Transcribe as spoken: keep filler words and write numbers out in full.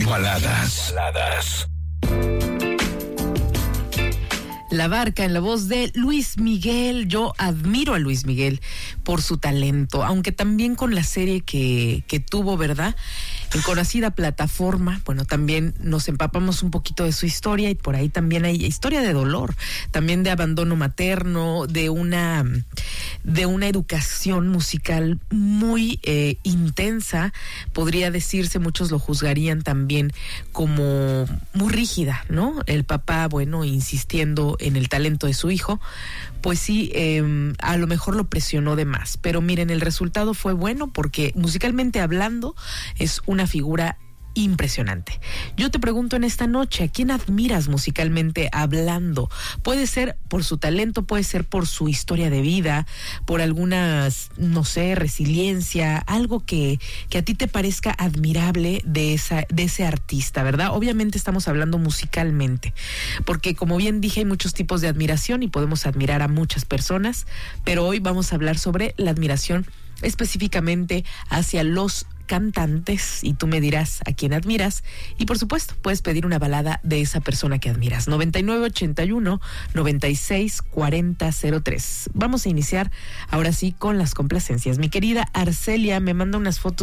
Baladas. Baladas. La Barca, en la voz de Luis Miguel. Yo admiro a Luis Miguel por su talento, aunque también con la serie que, que tuvo, ¿verdad? En conocida plataforma, bueno, también nos empapamos un poquito de su historia y por ahí también hay historia de dolor, también de abandono materno, de una, de una educación musical muy eh, intensa, podría decirse, muchos lo juzgarían también como muy rígida, ¿no? El papá, bueno, insistiendo en el talento de su hijo, pues sí, eh, a lo mejor lo presionó de más, pero miren, el resultado fue bueno porque musicalmente hablando es una figura impresionante. Yo te pregunto en esta noche, ¿a quién admiras musicalmente hablando? Puede ser por su talento, puede ser por su historia de vida, por algunas, no sé, resiliencia, algo que, que a ti te parezca admirable de esa, de ese artista, ¿verdad? Obviamente estamos hablando musicalmente, porque como bien dije, hay muchos tipos de admiración y podemos admirar a muchas personas, pero hoy vamos a hablar sobre la admiración específicamente hacia los cantantes, y tú me dirás a quién admiras, y por supuesto puedes pedir una balada de esa persona que admiras. noventa y nueve ochenta y uno noventa y seis cuarenta cero tres. Vamos a iniciar ahora sí con las complacencias. Mi querida Arcelia me manda unas fotos